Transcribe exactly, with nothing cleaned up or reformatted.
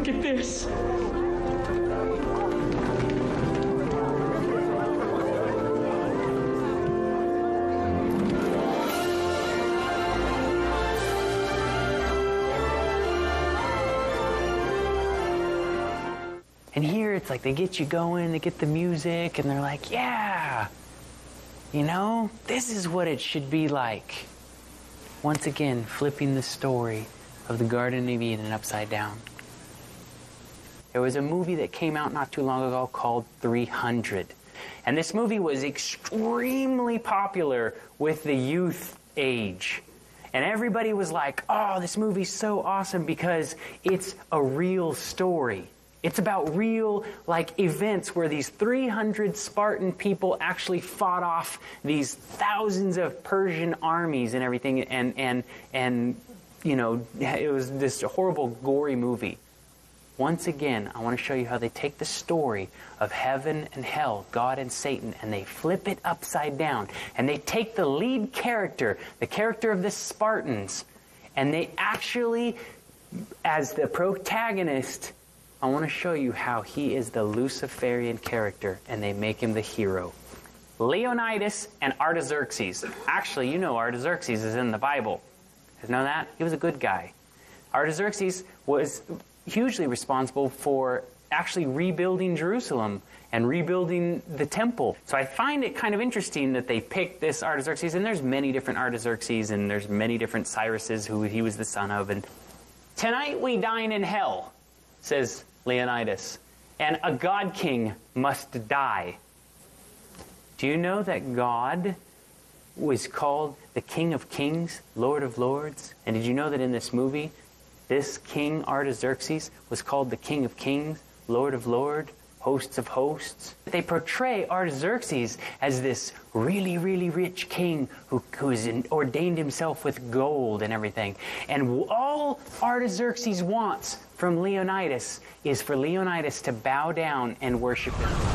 Look at this. And here it's like they get you going, they get the music, and they're like, yeah, you know, this is what it should be like. Once again, flipping the story of the Garden of Eden upside down. There was a movie that came out not too long ago called three hundred. And this movie was extremely popular with the youth age. And everybody was like, oh, this movie's so awesome because it's a real story. It's about real, like, events where these three hundred Spartan people actually fought off these thousands of Persian armies and everything. And, and, and you know, it was this horrible, gory movie. Once again, I want to show you how they take the story of heaven and hell, God and Satan, and they flip it upside down. And they take the lead character, the character of the Spartans, and they actually, as the protagonist, I want to show you how he is the Luciferian character, and they make him the hero. Leonidas and Artaxerxes. Actually, you know Artaxerxes is in the Bible. You know that? He was a good guy. Artaxerxes was hugely responsible for actually rebuilding Jerusalem and rebuilding the temple. So I find it kind of interesting that they picked this Artaxerxes, and there's many different Artaxerxes, and there's many different Cyruses who he was the son of. And tonight we dine in hell, says Leonidas, and a god king must die. Do you know that God was called the King of Kings, Lord of Lords? And did you know that in this movie, this King Artaxerxes was called the King of Kings, Lord of Lords, hosts of hosts? They portray Artaxerxes as this really, really rich king who, who has ordained himself with gold and everything. And all Artaxerxes wants from Leonidas is for Leonidas to bow down and worship him.